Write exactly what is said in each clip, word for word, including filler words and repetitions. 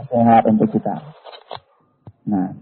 nasihat untuk kita. Nah,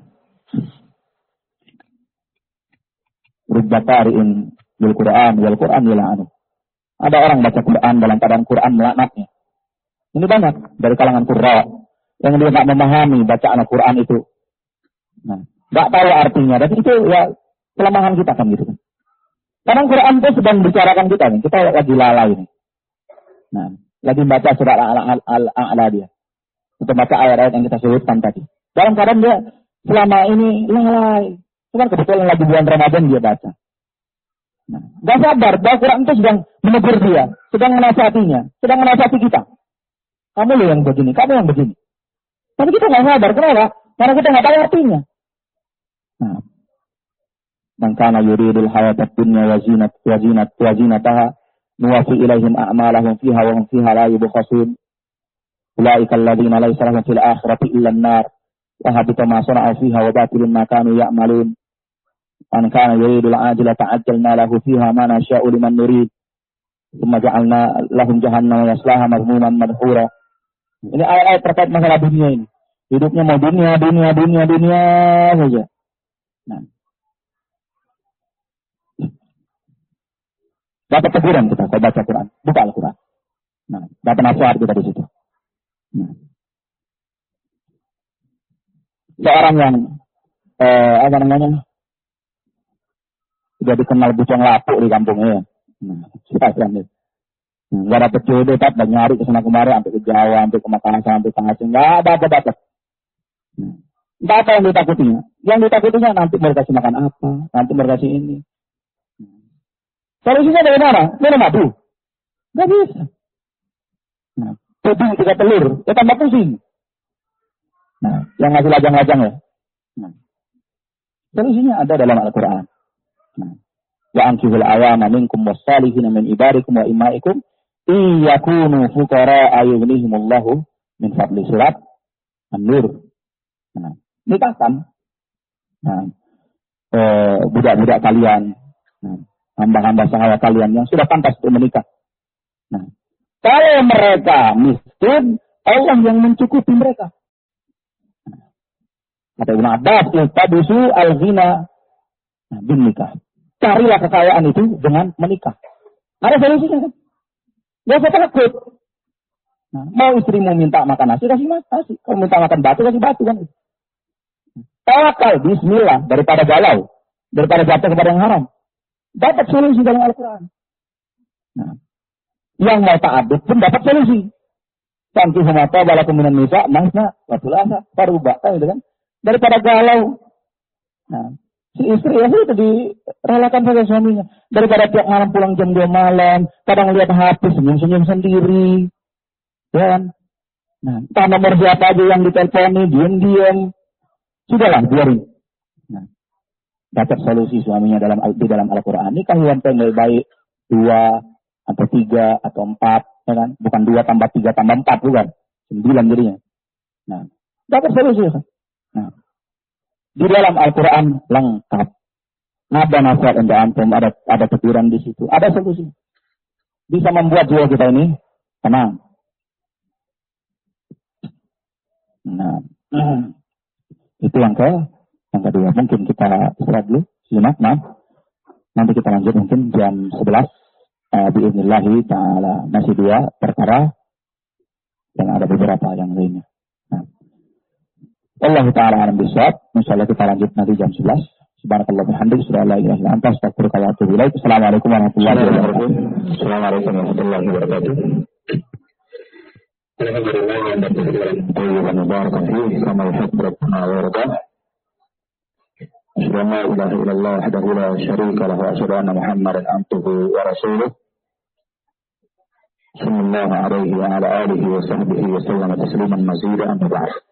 rubba qari'in bil Qur'an wal Qur'an yal'anu. Ada orang baca Quran dalam keadaan Quran melaknatnya. Ini banyak dari kalangan qurra yang dia enggak memahami bacaan Al-Qur'an itu. Nah, enggak tahu artinya, dan itu ya kelemahan kita kan gitu kan. Kadang Quran itu sedang bicarakan kita nih, kita lagi lalai nih. Nah, lagi baca surat Al-A'la dia. Untuk baca ayat-ayat yang kita sebutkan tadi. Dalam keadaan dia selama ini lalai. Cuma kebetulan lagi bulan Ramadan dia baca. Nah, gak sadar bahwa Quran itu sedang menegur dia, sedang menasihatinya, sedang menasihati kita. Kamu loh yang begini, kamu yang begini. Tapi kita gak sadar, kenapa? Karena kita gak tahu artinya. Nah, man kana yuridul hayatad dunya wa zinat wa zinat wa zinataha nuwaffi ilaihim a'malahum fiha wa hum fiha la yubkhasun. Ulaika alladziina laysa lahum fil akhirati illa an-nar wa habita ma sana'u fiha wa batilun ma kanu ya'malun. Man kana yuridul ajila ta'ajjalna lahu fiha ma nasha'u liman nurid. Tsumma ja'alna lahum jahannama yaslaha madhmuman madhura. Ini ayat-ayat terkait masalah dunia ini. Hidupnya mau dunia, dunia, dunia, dunia saja. Nah, dapat teguran kita kalau baca Quran, buka Al-Quran. Nah, dapat nasihat kita di situ. Nah. Seorang yang eh, apa namanya sudah dikenal bujang lapuk di kampungnya. Nah, siapa nih? Nah, gak dapet jodoh, tak nyari kesana kemari, sampai ke Jawa, sampai ke Makassar, sampai ke Aceh, nggak ada apa dapat. Nah, nggak apa yang ditakutinya. Yang ditakutinya nanti mau kasih makan apa, nanti mau kasih ini. Solusinya dari mana? Minum madu. Nggak bisa. Nah, puding tiga telur, ya tambah pusing. Nah, yang ngasih lajang-lajang ya. Nah, solusinya ada dalam Al-Quran. Nah, wa ankihul awama minkum wassalihin min ibadikum wa imaikum iyakunu fuqara ayughnihimullahu min fadli, surat An-Nur. Nah, nikahkan. Nah, eh, budak-budak kalian, nah, hamba-hamba sahaya kalian yang sudah pantas untuk menikah. Nah, kalau mereka miskin, Allah yang mencukupi mereka. Nah, kata Ibnu Abbas, "Tabusu al-ghina bin nikah." Carilah kekayaan itu dengan menikah. Ada solusinya kan? Gak usah takut. Nah, mau istrimu minta makan nasi, kasih nasi. Kalau minta makan batu, kasih batu kan. Tawakal, bismillah, daripada galau. Daripada jatuh kepada yang haram. Dapat solusi dalam Al-Quran. Nah, yang mau ta'adud pun dapat solusi. Santi humata balakum minan nisa, masna, watulasa, parubah. Kan, kan? Daripada galau. Nah, si istri ya itu direlakan saja suaminya. Daripada tiap malam pulang jam dua malam, kadang lihat H P senyum-senyum sendiri. Ya kan? Nah, entah nomor siapa aja yang diteleponi, diam-diam. Sudahlah, biarin. Nah, dapat solusi suaminya dalam di dalam Al-Quran. Ini kan yang lebih baik dua atau tiga atau empat, ya kan? Bukan dua tambah tiga tambah empat, bukan. Sembilan jadinya. Nah, dapat solusi kan? Nah, di dalam Al-Quran lengkap. Ada nasihat untuk antum, ada ada teguran di situ, ada solusi. Bisa membuat jiwa kita ini tenang. Nah, itu yang ke yang kedua. Mungkin kita istirahat dulu, simak, nah. Nanti kita lanjut mungkin jam sebelas. Uh, Bi'idnillahi ta'ala. Masih dua perkara dan ada beberapa yang lainnya. Nah, Allah Ta'ala alam bisawab. Insyaallah kita lanjut nanti jam sebelas. Subhanakallah bihamdik, asyhadu an la ilaha illa anta, astaghfiruka wa atubu ilaik. Assalamualaikum warahmatullahi wabarakatuh. Assalamualaikum warahmatullahi wabarakatuh. Alhamdulillah wa tayyiban mubarakan fihi kama yuhibbu rabbuna wa yarda. Asyhadu an la ilaha illallah wahdahu la syarika lahu wa asyhadu anna Muhammadan abduhu wa rasuluh. Sallallahu alaihi wa ala alihi wa sahbihi wa sallam tasliman mazida amma ba'd.